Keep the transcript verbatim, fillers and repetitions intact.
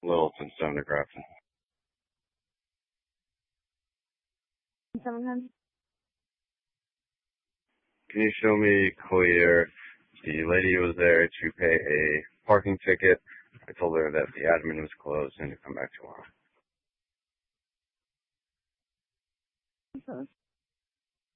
Littleton Stone Grafton. Someone Can you show me clear the lady was there to pay a parking ticket? I told her that the admin was closed and to come back tomorrow. comes?